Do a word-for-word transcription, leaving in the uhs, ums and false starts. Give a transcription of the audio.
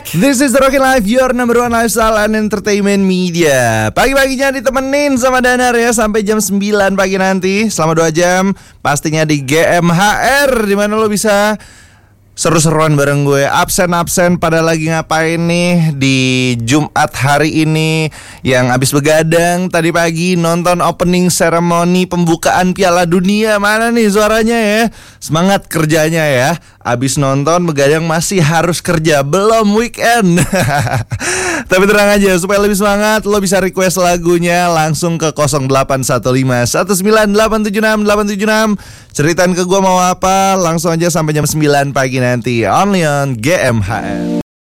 back. This is the Rockin' Life, your number one lifestyle and entertainment media. Pagi-paginya ditemenin sama Danar ya sampai jam sembilan pagi nanti. Selama dua jam pastinya di G M H R, dimana lo bisa seru-seruan bareng gue. Absen-absen pada lagi ngapain nih di Jumat hari ini, yang abis begadang tadi pagi nonton opening ceremony pembukaan Piala Dunia. Mana nih suaranya ya? Semangat kerjanya ya. Abis nonton begadang masih harus kerja, belum weekend. Tapi tenang aja, supaya lebih semangat lo bisa request lagunya langsung ke nol delapan satu lima satu sembilan delapan tujuh enam delapan tujuh enam. Ceritain ke gue mau apa, langsung aja sampai jam sembilan pagi nanti only on G M H R.